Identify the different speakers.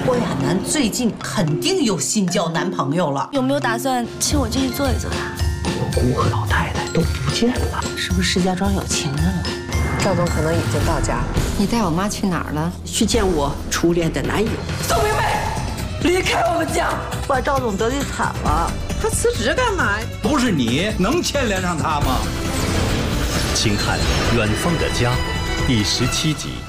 Speaker 1: 郭亚楠最近肯定有新交男朋友了，
Speaker 2: 有没有打算请我进去坐一坐呀？
Speaker 3: 我姑和老太太都不见了，
Speaker 1: 是不是石家庄有情人了？
Speaker 4: 赵总可能已经到家了。
Speaker 5: 你带我妈去哪儿了？
Speaker 3: 去见我初恋的男友。
Speaker 4: 宋明媚，离开我们家！
Speaker 1: 怪赵总得罪惨了，
Speaker 4: 他辞职干嘛呀？
Speaker 6: 不是你能牵连上他吗？
Speaker 7: 请看《远方的家》第17集。